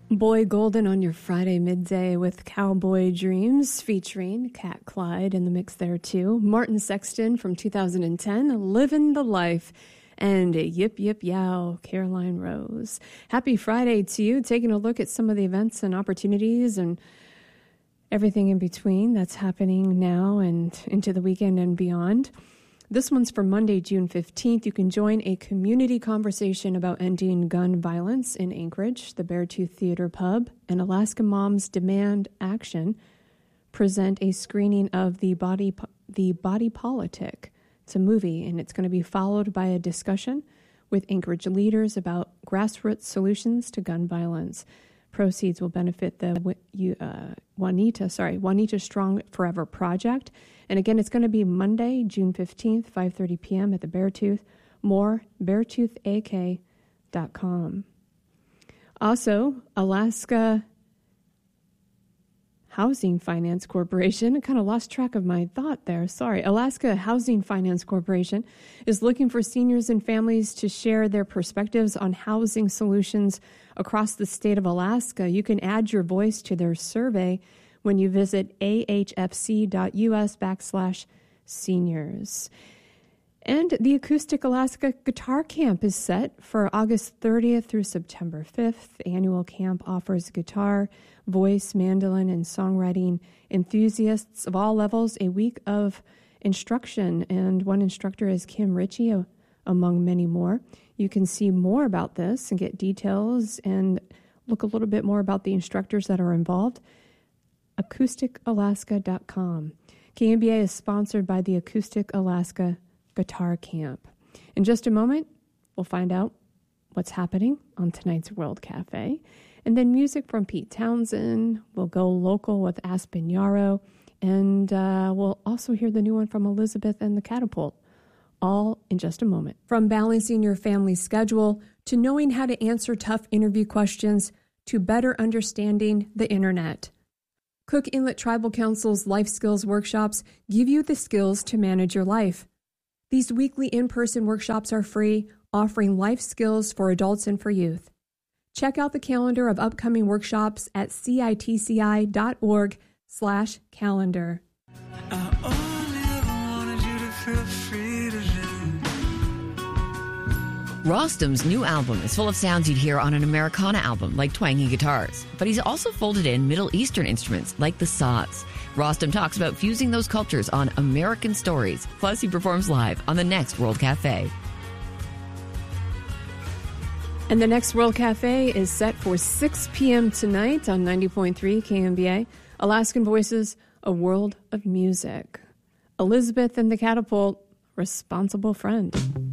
Boy Golden on your Friday midday with Cowboy Dreams featuring Cat Clyde in the mix there too. Martin Sexton from 2010, Livin' the Life, and Yip Yip Yow, Caroline Rose. Happy Friday to you, taking a look at some of the events and opportunities and everything in between that's happening now and into the weekend and beyond. This one's for Monday, June 15th. You can join a community conversation about ending gun violence in Anchorage. The Beartooth Theater Pub and Alaska Moms Demand Action present a screening of The Body Politic. It's a movie, and it's going to be followed by a discussion with Anchorage leaders about grassroots solutions to gun violence. Proceeds will benefit the Juanita Strong Forever Project. And again, it's going to be Monday, June 15th, 5:30 p.m. at the Beartooth. More, beartoothak.com. Also, Alaska Housing Finance Corporation, I kind of lost track of my thought there, sorry. Alaska Housing Finance Corporation is looking for seniors and families to share their perspectives on housing solutions across the state of Alaska. You can add your voice to their survey when you visit ahfc.us/seniors. And the Acoustic Alaska Guitar Camp is set for August 30th through September 5th. The annual camp offers guitar, voice, mandolin, and songwriting enthusiasts of all levels a week of instruction. And one instructor is Kim Ritchie, among many more. You can see more about this and get details and look a little bit more about the instructors that are involved. AcousticAlaska.com. KMBA is sponsored by the Acoustic Alaska Guitar Camp. In just a moment, we'll find out what's happening on tonight's World Cafe. And then music from Pete Townsend. We'll go local with Aspen Yarrow. And we'll also hear the new one from Elizabeth and the Catapult. All in just a moment. From balancing your family schedule to knowing how to answer tough interview questions to better understanding the internet. Cook Inlet Tribal Council's Life Skills Workshops give you the skills to manage your life. These weekly in-person workshops are free, offering life skills for adults and for youth. Check out the calendar of upcoming workshops at citci.org/calendar. I only ever wanted you to feel free to live. Rostam's new album is full of sounds you'd hear on an Americana album, like twangy guitars. But he's also folded in Middle Eastern instruments, like the saz. Rostam talks about fusing those cultures on American Stories. Plus, he performs live on the next World Cafe. And the next World Cafe is set for 6 p.m. tonight on 90.3 KMBA. Alaskan Voices, a world of music. Elizabeth and the Catapult, responsible friend.